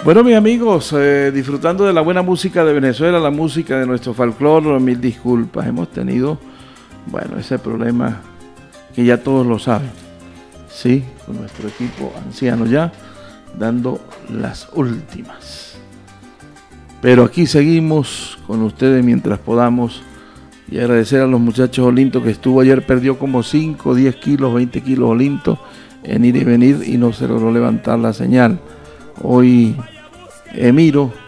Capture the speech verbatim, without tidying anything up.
Bueno, mis amigos, eh, disfrutando de la buena música de Venezuela, la música de nuestro folclore, mil disculpas. Hemos tenido, bueno, ese problema que ya todos lo saben, sí, con nuestro equipo anciano ya, dando las últimas. Pero aquí seguimos con ustedes mientras podamos y agradecer a los muchachos Olinto que estuvo ayer, perdió como cinco, diez kilos, veinte kilos Olinto en ir y venir y no se logró levantar la señal. Hoy Emiro